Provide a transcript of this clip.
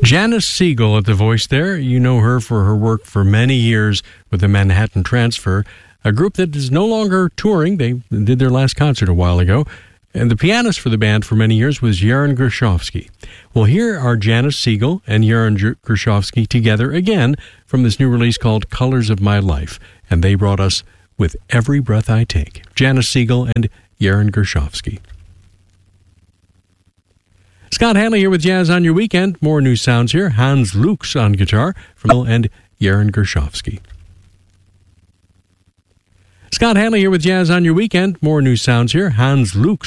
Janice Siegel at the voice there. You know her for her work for many years with the Manhattan Transfer, a group that is no longer touring. They did their last concert a while ago. And the pianist for the band for many years was Yaron Gershovsky. Well, here are Janice Siegel and Yaron Gershovsky together again from this new release called Colors of My Life. And they brought us With Every Breath I Take. Janice Siegel and Yaron Gershovsky. Scott Hanley here with Jazz on Your Weekend. More new sounds here. Hans Lux on guitar from and Yaron Gershovsky. Scott Hanley here with Jazz on Your Weekend. More new sounds here. Hans Lux